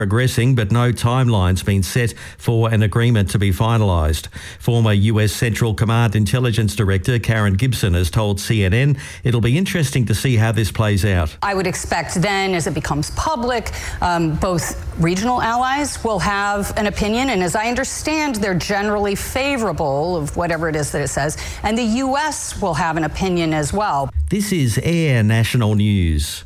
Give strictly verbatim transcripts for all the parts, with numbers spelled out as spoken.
progressing, but no timeline's been set for an agreement to be finalised. Former U S Central Command Intelligence Director Karen Gibson has told C N N it'll be interesting to see how this plays out. I would expect then, as it becomes public, um, both regional allies will have an opinion, and as I understand, they're generally favourable of whatever it is that it says, and the U S will have an opinion as well. This is Air National News.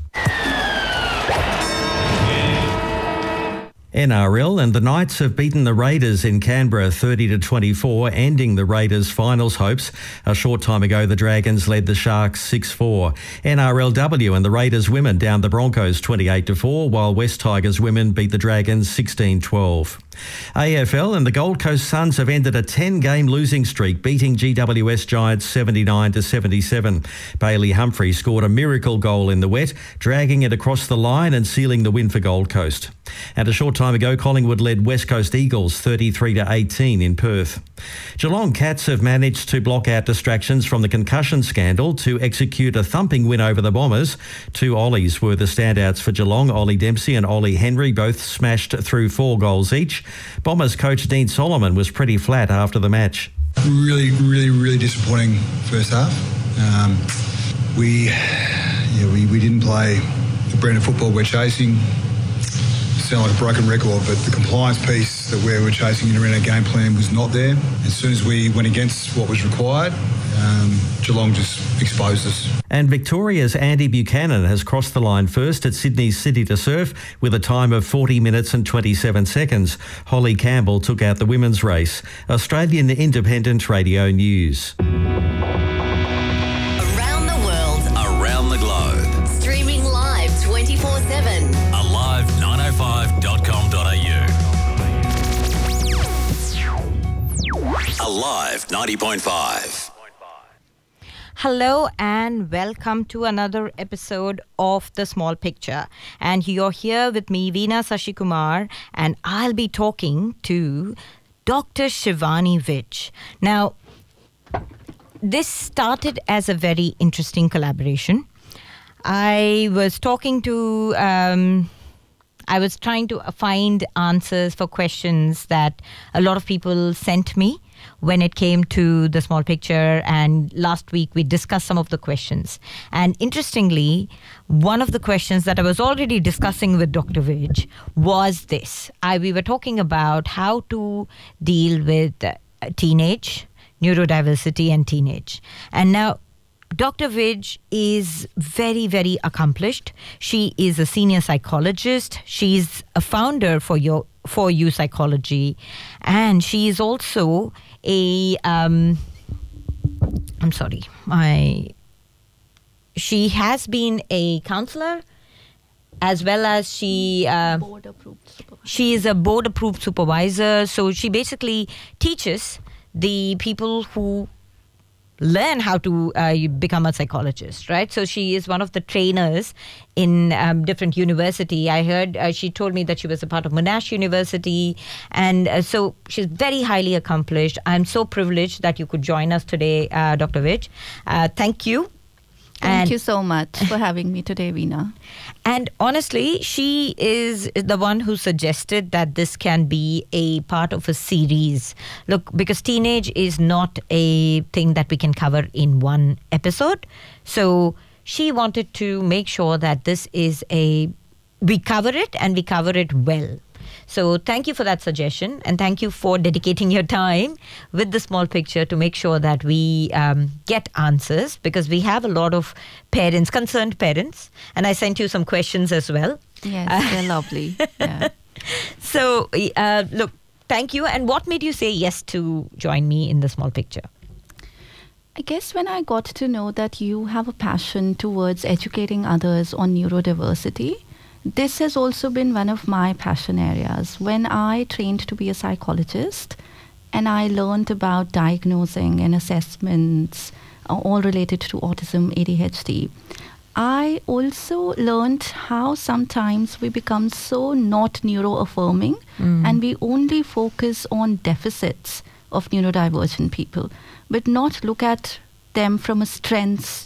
N R L and the Knights have beaten the Raiders in Canberra thirty to twenty-four, ending the Raiders' finals hopes. A short time ago, the Dragons led the Sharks six four. N R L W and the Raiders women downed the Broncos twenty-eight to four, while West Tigers women beat the Dragons sixteen twelve. A F L and the Gold Coast Suns have ended a ten-game losing streak, beating G W S Giants seventy-nine to seventy-seven. Bailey Humphrey scored a miracle goal in the wet, dragging it across the line and sealing the win for Gold Coast. And a short time ago, Collingwood led West Coast Eagles thirty-three to eighteen in Perth. Geelong Cats have managed to block out distractions from the concussion scandal to execute a thumping win over the Bombers. Two Ollies were the standouts for Geelong. Ollie Dempsey and Ollie Henry both smashed through four goals each. Bombers coach Dean Solomon was pretty flat after the match. Really, really, really disappointing first half. Um, we, yeah, we, we didn't play the brand of football we're chasing. Sound like a broken record, but the compliance piece that we were chasing in our game plan was not there. As soon as we went against what was required, um, Geelong just exposed us. And Victoria's Andy Buchanan has crossed the line first at Sydney's City to Surf with a time of forty minutes and twenty-seven seconds. Holly Campbell took out the women's race. Australian Independent Radio News. Around the world, around the globe. Streaming live twenty-four seven. Alive nine oh five dot com dot a u. Alive ninety point five. Hello and welcome to another episode of The Small Picture. And you're here with me, Veena Sasikumar, and I'll be talking to Doctor Shivani Vij. Now, this started as a very interesting collaboration. I was talking to... Um, I was trying to find answers for questions that a lot of people sent me when it came to The Small Picture, and last week we discussed some of the questions. And interestingly, one of the questions that I was already discussing with Doctor Vij was this. I, we were talking about how to deal with uh, teenage, neurodiversity and teenage. And now Doctor Vij is very, very accomplished. She is a senior psychologist. She's a founder for your For You Psychology. And she is also a, um, I'm sorry, my, she has been a counselor as well as she, uh, board approved supervisor. She is a board approved supervisor. So she basically teaches the people who learn how to uh, become a psychologist, right? So she is one of the trainers in um, different university. I heard uh, she told me that she was a part of Monash University, and uh, so she's very highly accomplished. I'm so privileged that you could join us today, uh, Doctor Vij. Uh, thank you. Thank and you so much for having me today, Veena. And honestly, she is the one who suggested that this can be a part of a series. Look, because teenage is not a thing that we can cover in one episode. So she wanted to make sure that this is a, we cover it and we cover it well. So thank you for that suggestion, and thank you for dedicating your time with The Small Picture to make sure that we um, get answers, because we have a lot of parents, concerned parents, and I sent you some questions as well. Yes, they're lovely. Yeah. So, uh, look, thank you. And what made you say yes to join me in The Small Picture? I guess when I got to know that you have a passion towards educating others on neurodiversity, this has also been one of my passion areas. When I trained to be a psychologist and I learned about diagnosing and assessments, uh, all related to autism, A D H D, I also learned how sometimes we become so not neuroaffirming mm. and we only focus on deficits of neurodivergent people, but not look at them from a strengths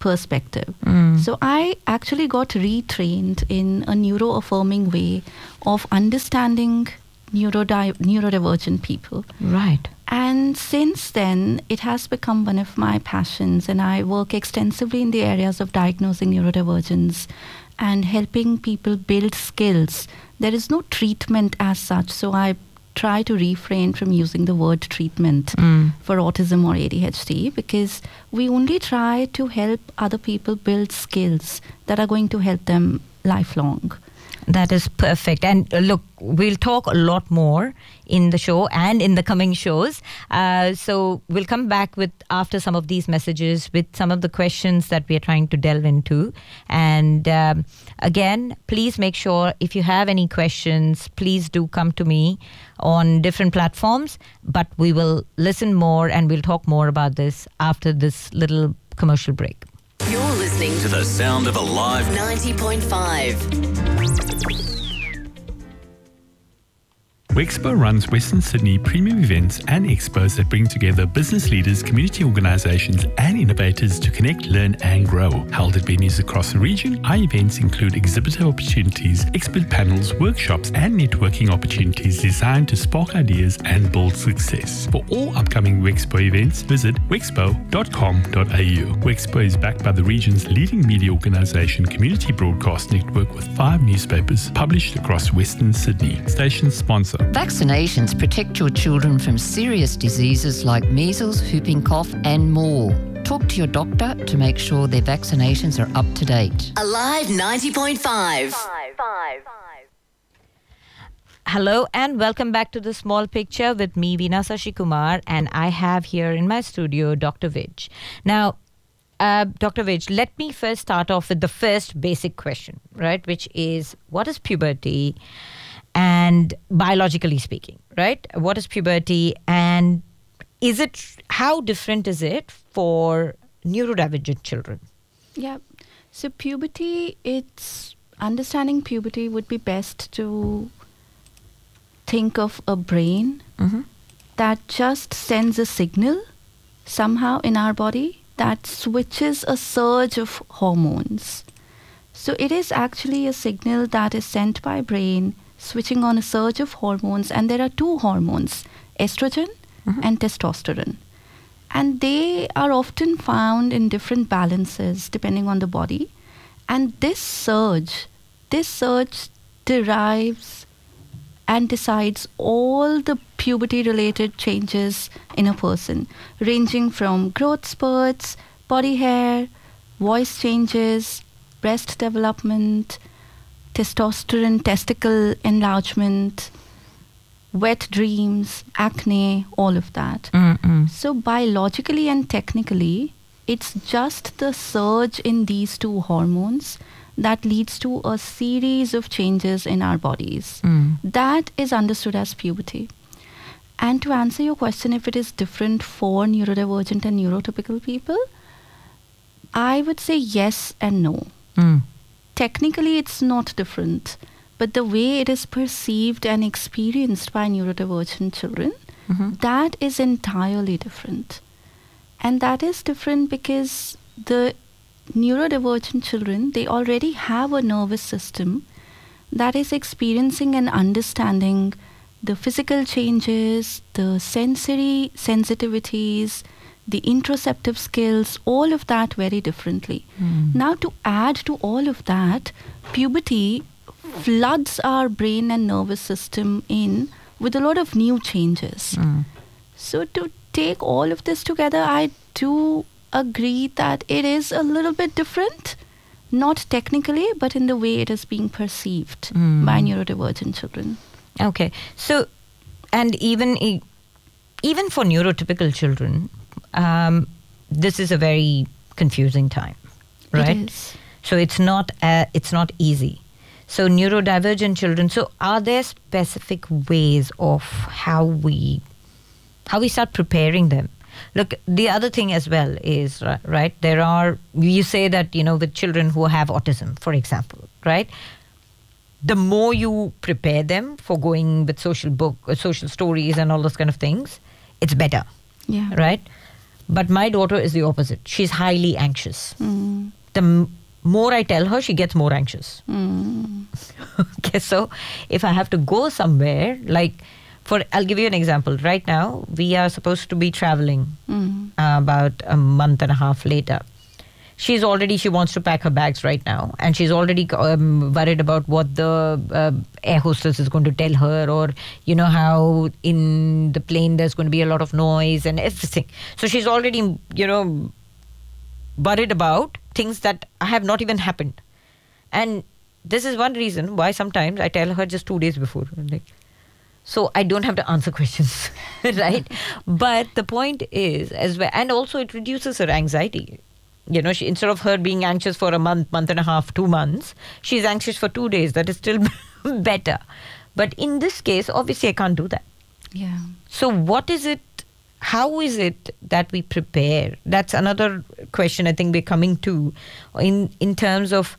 perspective. Mm. So I actually got retrained in a neuro-affirming way of understanding neurodi- neurodivergent people. Right. And since then, it has become one of my passions, and I work extensively in the areas of diagnosing neurodivergence and helping people build skills. There is no treatment as such, so I try to refrain from using the word treatment mm. for autism or A D H D, because we only try to help other people build skills that are going to help them lifelong. That is perfect. And uh, look, we'll talk a lot more in the show and in the coming shows. Uh, so we'll come back with, after some of these messages, with some of the questions that we are trying to delve into. And um, again, please make sure if you have any questions, please do come to me on different platforms. But we will listen more and we'll talk more about this after this little commercial break. You're listening to the sound of Alive ninety point five. Wexpo runs Western Sydney premium events and expos that bring together business leaders, community organisations and innovators to connect, learn and grow. Held at venues across the region, our events include exhibitor opportunities, expert panels, workshops and networking opportunities designed to spark ideas and build success. For all upcoming Wexpo events, visit wexpo dot com dot a u. Wexpo is backed by the region's leading media organisation, Community Broadcast Network, with five newspapers published across Western Sydney. Station sponsor. Vaccinations protect your children from serious diseases like measles, whooping cough and more. Talk to your doctor to make sure their vaccinations are up to date. Alive ninety point five. Hello and welcome back to The Small Picture with me, Veena Sasikumar, and I have here in my studio Doctor Vij. Now, uh, Doctor Vij, let me first start off with the first basic question, right, which is, what is puberty? And biologically speaking, right? What is puberty, and is it, how different is it for neurodivergent children? Yeah. So puberty, it's understanding puberty would be best to think of a brain mm-hmm. that just sends a signal somehow in our body that switches a surge of hormones. So it is actually a signal that is sent by brain switching on a surge of hormones, and there are two hormones, estrogen mm-hmm. and testosterone. And they are often found in different balances depending on the body. And this surge, this surge derives and decides all the puberty-related changes in a person, ranging from growth spurts, body hair, voice changes, breast development, testosterone, testicle enlargement, wet dreams, acne, all of that. Mm-mm. So biologically and technically, it's just the surge in these two hormones that leads to a series of changes in our bodies. Mm. That is understood as puberty. And to answer your question, if it is different for neurodivergent and neurotypical people, I would say yes and no. Mm. Technically, it's not different, but the way it is perceived and experienced by neurodivergent children, mm-hmm. that is entirely different. And that is different because the neurodivergent children, they already have a nervous system that is experiencing and understanding the physical changes, the sensory sensitivities, the interoceptive skills, all of that very differently. Mm. Now, to add to all of that, puberty floods our brain and nervous system in with a lot of new changes. Mm. So to take all of this together, I do agree that it is a little bit different, not technically, but in the way it is being perceived mm. by neurodivergent children. Okay. So, and even, even for neurotypical children, Um, this is a very confusing time, right? It is. So it's not uh, it's not easy. So neurodivergent children. So are there specific ways of how we how we start preparing them? Look, the other thing as well is right. There are, you say that, you know, with children who have autism, for example, right? The more you prepare them for going with social book, uh, social stories, and all those kind of things, it's better. Yeah. Right. But my daughter is the opposite. She's highly anxious. Mm. The m- more I tell her, she gets more anxious. Mm. Okay, so if I have to go somewhere, like, for I'll give you an example. Right now, we are supposed to be traveling Mm. uh, about a month and a half later. She's already, she wants to pack her bags right now. And she's already um, worried about what the uh, air hostess is going to tell her, or, you know, how in the plane there's going to be a lot of noise and everything. So she's already, you know, worried about things that have not even happened. And this is one reason why sometimes I tell her just two days before. Like, so I don't have to answer questions, right? But the point is, as well, and also it reduces her anxiety. You know, she, instead of her being anxious for a month, month and a half, two months, she's anxious for two days. That is still better. But in this case, obviously I can't do that. Yeah. So what is it, how is it that we prepare? That's another question I think we're coming to in, in terms of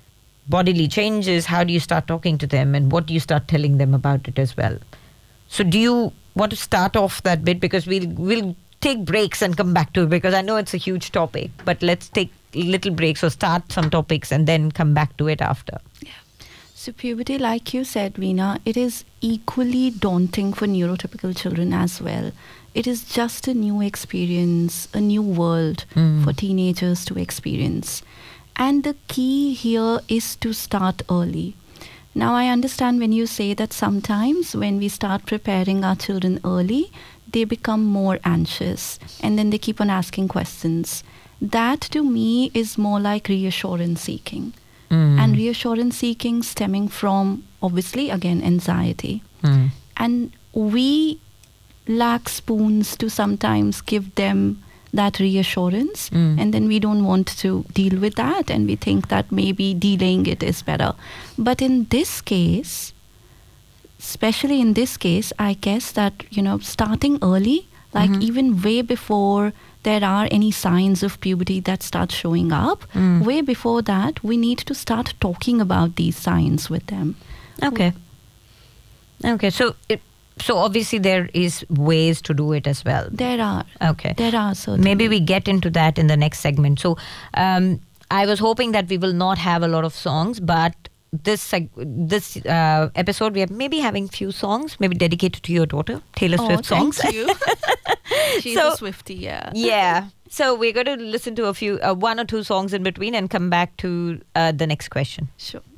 bodily changes. How do you start talking to them, and what do you start telling them about it as well? So do you want to start off that bit, because we'll, we'll take breaks and come back to it, because I know it's a huge topic, but let's take little breaks or start some topics and then come back to it after. Yeah. So puberty, like you said, Veena, it is equally daunting for neurotypical children as well. It is just a new experience, a new world Mm. for teenagers to experience. And the key here is to start early. Now, I understand when you say that sometimes when we start preparing our children early, they become more anxious and then they keep on asking questions. That to me is more like reassurance seeking. Mm. And reassurance seeking stemming from, obviously, again, anxiety. Mm. And we lack spoons to sometimes give them that reassurance, Mm. and then we don't want to deal with that, and we think that maybe delaying it is better. But in this case, especially in this case, I guess that, you know, starting early, like Mhm. even way before there are any signs of puberty that start showing up, Mm. way before that, we need to start talking about these signs with them. Okay. Okay, so it, so obviously there is ways to do it as well. There are. Okay. There are certain. Maybe we get into that in the next segment. So um, I was hoping that we will not have a lot of songs, but this seg- this uh, episode we are maybe having few songs, maybe dedicated to your daughter, Taylor Oh, Swift songs. thank you. She's So- a Swiftie, yeah. Yeah. So we're going to listen to a few, uh, one or two songs in between and come back to uh, the next question. Sure.